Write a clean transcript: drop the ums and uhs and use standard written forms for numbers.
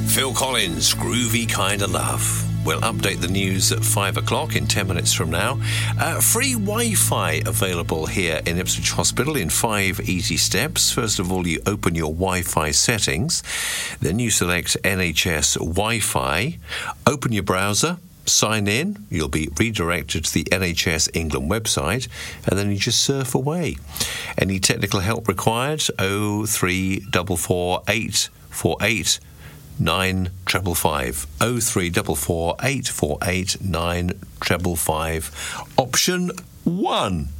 Phil Collins, Groovy Kinda Love. We'll update the news at 5 o'clock in 10 minutes from now. Free Wi-Fi available here in Ipswich Hospital in 5 easy steps. First of all, you open your Wi-Fi settings. Then you select NHS Wi-Fi. Open your browser. Sign in. You'll be redirected to the NHS England website, and then you just surf away. Any technical help required? 0344 848 9555. 0344 848 9555. Option 1.